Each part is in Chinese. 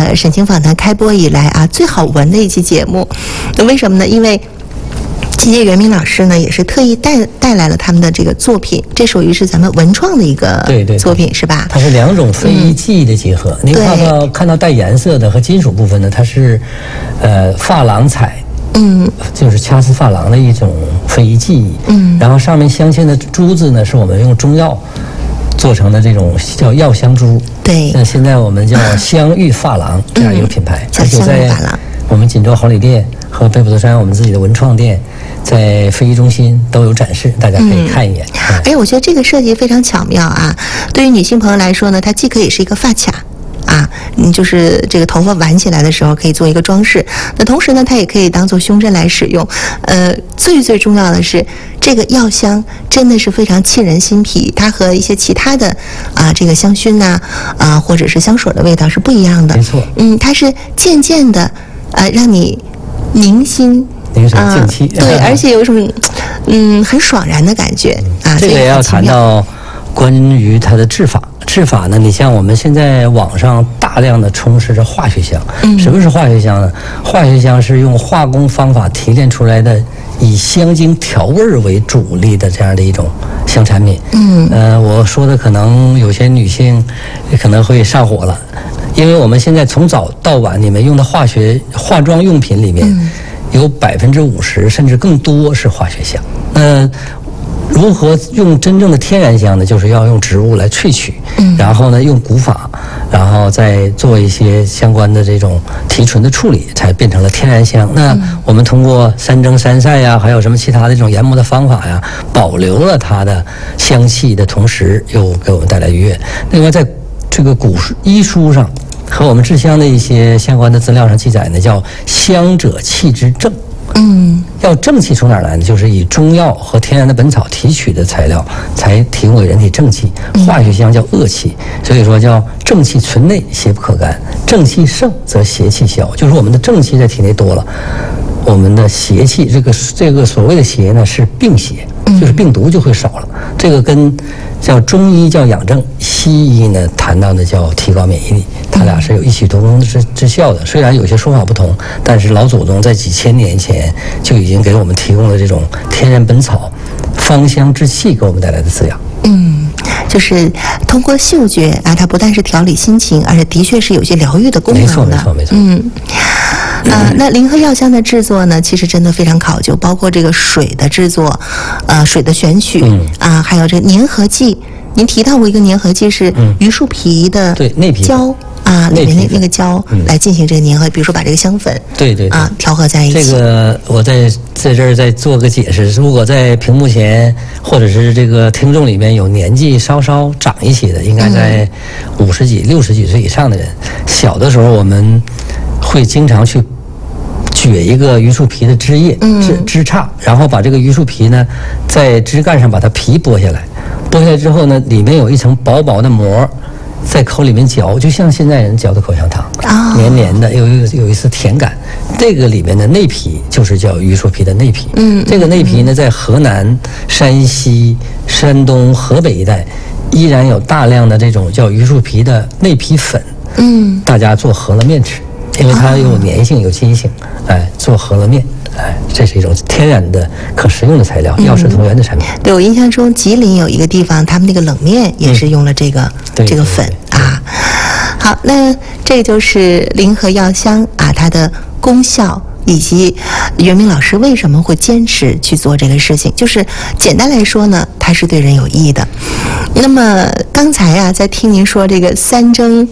沈清访谈开播以来啊最好闻的一期节目。那为什么呢？因为季节元明老师呢也是特意带来了他们的这个作品，这属于是咱们文创的一个作品，是吧？ 它是2种非遗技艺的结合。您看到带颜色的和金属部分呢，它是珐琅彩。就是掐丝珐琅的一种非遗技艺。然后上面镶嵌的珠子呢，是我们用中药做成的这种叫药香珠。 对， 那现在我们叫香玉珐琅这样一个品牌，而且在我们锦州好礼店和北普陀山我们自己的文创店，在非遗中心都有展示，大家可以看一眼。 而且我觉得这个设计非常巧妙啊，对于女性朋友来说呢，它既可以是一个发卡。就是这个头发挽起来的时候可以做一个装饰，那同时呢它也可以当做胸针来使用。最重要的是这个药香真的是非常沁人心脾，它和一些其他的这个香薰呐或者是香水的味道是不一样的。 没错， 它是渐渐的让你宁心静气， 对，而且有一种很爽然的感觉这个也要谈到关于它的制法。制法呢，你像我们现在网上大量的充斥着化学香。什么是化学香呢？化学香是用化工方法提炼出来的，以香精调味为主力的这样的一种香产品。我说的可能有些女性可能会上火了，因为我们现在从早到晚你们用的化妆用品里面有50%甚至更多是化学香。如何用真正的天然香呢？就是要用植物来萃取，然后呢用古法，然后再做一些相关的这种提纯的处理，才变成了天然香。那我们通过3蒸3晒呀，还有什么其他的这种研磨的方法呀，保留了它的香气的同时，又给我们带来愉悦。另外，在这个古医书上和我们制香的一些相关的资料上记载呢，叫香者气之正。要正气从哪儿来呢？就是以中药和天然的本草提取的材料，才提供给人体正气。化学香叫恶气，所以说叫正气存内，邪不可干；正气盛则邪气消。就是我们的正气在体内多了，我们的邪气，这个所谓的邪呢是病邪，就是病毒就会少了。这个跟叫中医叫养正，西医呢谈到的叫提高免疫力，它俩是有异曲同工之效的。虽然有些说法不同，但是老祖宗在几千年前就已经给我们提供了这种天然本草、芳香之气给我们带来的滋养。 就是通过嗅觉它不但是调理心情，而且的确是有些疗愈的功能的。 没错。 那灵和药香的制作呢，其实真的非常考究，包括这个水的制作，水的选取还有这个粘合剂。您提到过一个粘合剂是榆树皮的内皮胶里面那个胶来进行这个粘合，比如说把这个香粉调和在一起。这个我在这儿再做个解释，如果在屏幕前或者是这个听众里面有年纪稍稍长一些的，应该在50几、60几岁以上的人，小的时候我们会经常去撅一个榆树皮的枝叶枝杈，然后把这个榆树皮呢在枝干上把它皮剥下来，剥下来之后呢，里面有一层薄薄的膜，在口里面嚼，就像现在人嚼的口香糖，黏黏的，有一丝甜感。这个里面的内皮就是叫榆树皮的内皮。这个内皮呢，在河南、山西、山东、河北一带，依然有大量的这种叫榆树皮的内皮粉。大家做饸饹面吃，因为它有粘性、有筋性，做饸饹面。这是一种天然的可食用的材料，药食同源的产品。对，我印象中吉林有一个地方，他们那个冷面也是用了这个粉好，那这就是灵和药香它的功效，以及元明老师为什么会坚持去做这个事情。就是简单来说呢，它是对人有益的。那么刚才在听您说这个3蒸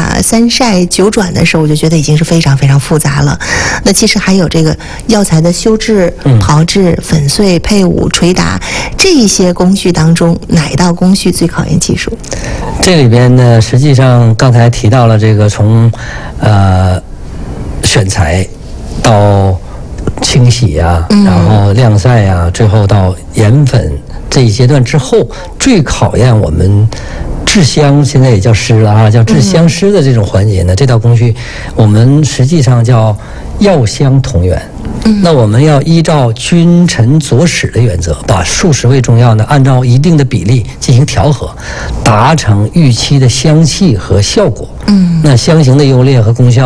3晒9转的时候，我就觉得已经是非常非常复杂了。那其实还有这个药材的修制、炮制、粉碎、配伍、捶打，这一些工序当中，哪一道工序最考验技术？这里边呢，实际上刚才提到了这个从选材到清洗然后晾晒最后到研粉这一阶段之后，最考验我们制香，现在也叫师了叫制香师的这种环节呢，这道工序我们实际上叫药香同源。那我们要依照君臣佐使的原则，把数十味中药呢按照一定的比例进行调和，达成预期的香气和效果。那香型的优劣和功效